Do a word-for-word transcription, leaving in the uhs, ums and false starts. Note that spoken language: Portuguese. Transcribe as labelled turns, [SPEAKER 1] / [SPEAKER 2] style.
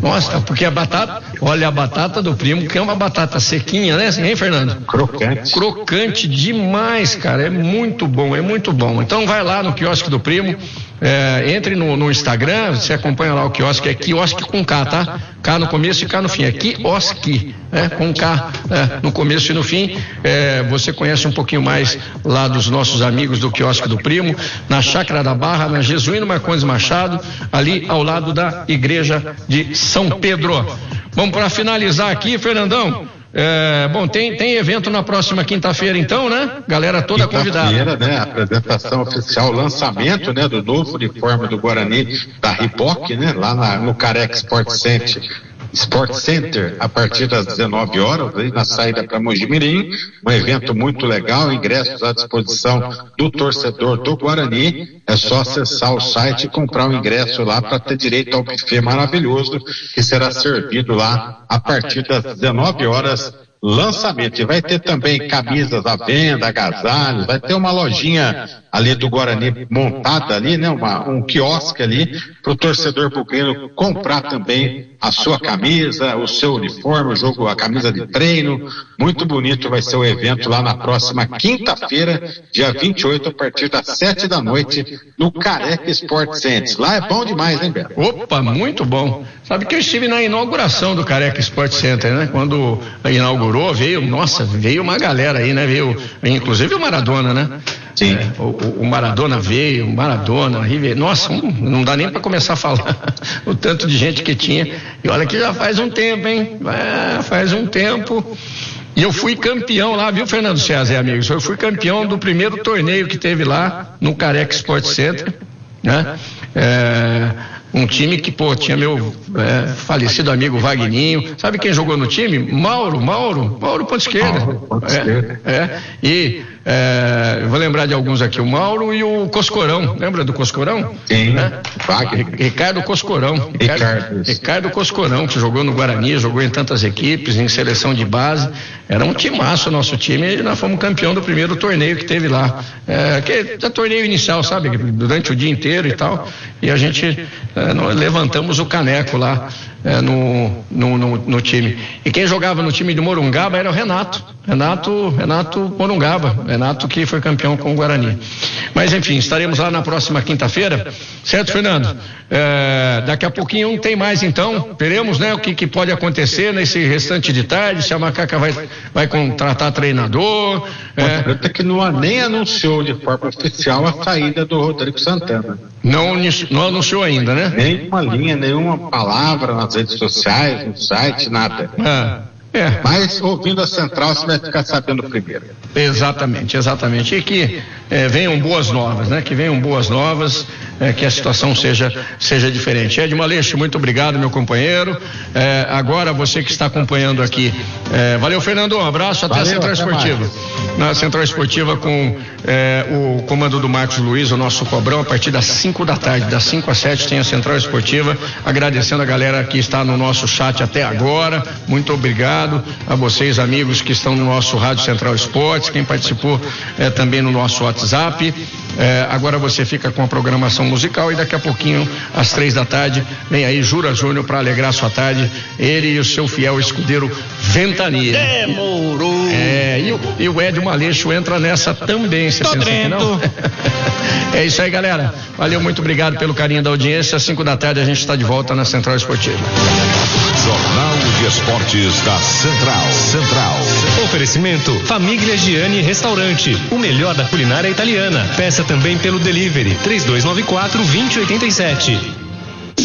[SPEAKER 1] Nossa, porque a batata, olha a batata do Primo, que é uma batata sequinha, né? Hein, Fernando?
[SPEAKER 2] Crocante.
[SPEAKER 1] Crocante demais, cara, é muito bom, é muito bom. Então vai lá no quiosque do Primo, é, entre no, no Instagram, você acompanha lá o quiosque, é quiosque com K, tá? K no começo e K no fim, é quiosque, né? Com K é, no começo e no fim. É, você conhece um pouquinho mais lá dos nossos amigos do quiosque do Primo, na Chácara da Barra, na Jesuíno Marcondes Machado, ali ao lado da igreja de São Pedro. Vamos para finalizar aqui, Fernandão. É, bom, tem, tem evento na próxima quinta-feira, então, né? Galera toda convidada.
[SPEAKER 2] Quinta-feira, né? Apresentação oficial, lançamento, né? Do novo uniforme do Guarani, da Riboc, né? Lá na, no Careca Sport Center. Sport Center, a partir das dezenove horas, aí na saída para Mojimirim, um evento muito legal, ingressos à disposição do torcedor do Guarani. É só acessar o site e comprar o ingresso lá para ter direito ao buffet maravilhoso que será servido lá a partir das dezenove horas. Lançamento, e vai ter também camisas à venda, agasalhos, vai ter uma lojinha ali do Guarani montada ali, né? Uma, um quiosque ali para o torcedor bugrino comprar também a sua camisa, o seu uniforme, o jogo, a camisa de treino. Muito bonito vai ser o evento lá na próxima quinta-feira, dia vinte e oito, a partir das sete da noite, no Careca Sport Center. Lá é bom demais, hein, Beto?
[SPEAKER 1] Opa, muito bom. Sabe que eu estive na inauguração do Careca Sport Center, né? Quando inaugurou, veio, nossa, veio uma galera aí, né? Veio, inclusive o Maradona, né?
[SPEAKER 2] Sim.
[SPEAKER 1] É, o, o Maradona veio, o Maradona, River, nossa, um, não dá nem para começar a falar o tanto de gente que tinha. E olha que já faz um tempo, hein? É, faz um tempo. E eu fui campeão lá, viu, Fernando César e amigos? Eu fui campeão do primeiro torneio que teve lá no Careca Sport Center, né? É, um time que, pô, tinha meu é, falecido amigo Vagninho. Sabe quem jogou no time? Mauro, Mauro, Mauro ponta esquerda.
[SPEAKER 2] Mauro, ponta esquerda.
[SPEAKER 1] É, é, e é, eu vou lembrar de alguns aqui, o Mauro e o Coscorão. Lembra do Coscorão?
[SPEAKER 2] Sim.
[SPEAKER 1] É? Ricardo Coscorão. Ricardo, Ricardo Coscorão, que jogou no Guarani, jogou em tantas equipes, em seleção de base. Era um timaço o nosso time, e nós fomos campeão do primeiro torneio que teve lá. É, que é torneio inicial, sabe? Durante o dia inteiro e tal. E a gente é, nós levantamos o caneco lá é, no, no, no, no time. E quem jogava no time de Morungaba era o Renato. Renato, Renato Morungaba. Renato que foi campeão com o Guarani. Mas enfim, estaremos lá na próxima quinta-feira. Certo, Fernando? É, daqui a pouquinho tem mais então. Veremos, né, o que, que pode acontecer nesse restante de tarde, se a Macaca vai, vai contratar treinador.
[SPEAKER 2] É. Até que não, nem anunciou de forma oficial a saída do Rodrigo Santana.
[SPEAKER 1] Não, não anunciou ainda, né?
[SPEAKER 2] Nenhuma linha, nenhuma palavra nas redes sociais, no site, nada.
[SPEAKER 1] É. É.
[SPEAKER 2] Mas ouvindo a central você vai ficar sabendo primeiro.
[SPEAKER 1] Exatamente, exatamente. E que é, venham boas novas, né? Que venham boas novas, é, que a situação seja, seja diferente. Edmar Leixo, muito obrigado, meu companheiro. É, agora você que está acompanhando aqui. É, valeu, Fernando. Um abraço, até valeu, a Central Esportiva. Na Central Esportiva com é, o comando do Marcos Luiz, o nosso cobrão, a partir das cinco da tarde, das cinco às sete tem a Central Esportiva. Agradecendo a galera que está no nosso chat até agora. Muito obrigado a vocês, amigos que estão no nosso Rádio Central Esportes, quem participou é, também no nosso WhatsApp. É, agora você fica com a programação musical e daqui a pouquinho, às três da tarde, vem aí Jura Júnior para alegrar sua tarde, ele e o seu fiel escudeiro Ventania.
[SPEAKER 3] Demorou!
[SPEAKER 1] É, e, o, e o Edmar Maleixo entra nessa também, você pensa que não? É isso aí, galera. Valeu, muito obrigado pelo carinho da audiência. Às cinco da tarde a gente está de volta na Central Esportiva.
[SPEAKER 4] Jornal de Esportes da Central. Central.
[SPEAKER 5] Oferecimento Família Gianni Restaurante, o melhor da culinária italiana. Peça também pelo delivery três dois nove quatro, dois zero oito sete.